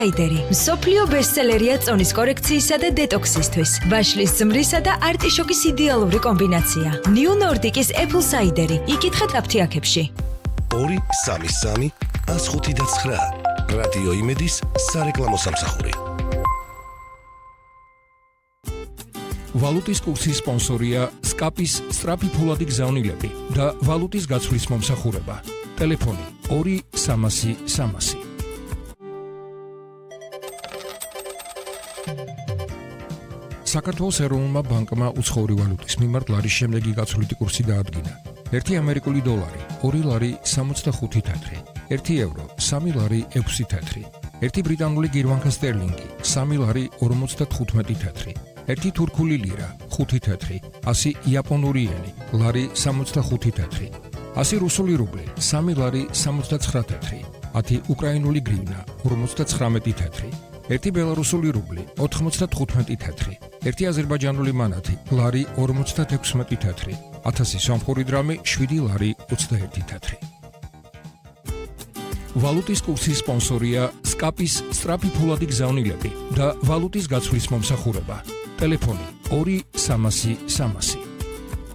აიდერი მსოფლიო ბესტსელერია წონის კორექციისა და დეტოქსისთვის. ვაშლის ზმრისა და არტიშოკის იდეალური კომბინაცია. New Nordic-ის Apple Cider-ი. იკითხეთ აფთიაქებში. 233 105.9 რადიო იმედის სარეკლამო სამსახური. ვალუტის კურსის სპონსორია SCAP-ის სწრაფი ფულადი გზავნილები და ვალუტის გაცვლის მომსახურება. ტელეფონი 2300. საქართველოს ეროვნულმა ბანკმა უცხოური ვალუტის მიმართ ლარის შემდეგი გაცვლითი კურსი დაადგინა. 1 ამერიკული დოლარი 2 ლარი 65 თეთრი, 1 ევრო 3 ლარი 6 თეთრი, 1 ბრიტანული გირვანქა სტერლინგი 3 ლარი 55 თეთრი, 1 თურქული ლირა 5 თეთრი, 100 იაპონური იენი ლარი 65 თეთრი, 100 რუსული რუბლი 3 ლარი 69 თეთრი, 10 უკრაინული გრივნა 59 თეთრი, 1 ბელარუსული რუბლი 95 თეთრი, 1 აზერბაიჯანული მანათი ლარი 56 თეთრი, 1000 სომხური დრამი 7 ლარი 21 თეთრი. ვალუტის კურსის სპონსორია SCAP-ის სწრაფი ფულადი გზავნილები და ვალუტის გაცვლის მომსახურება. ტელეფონი 2300.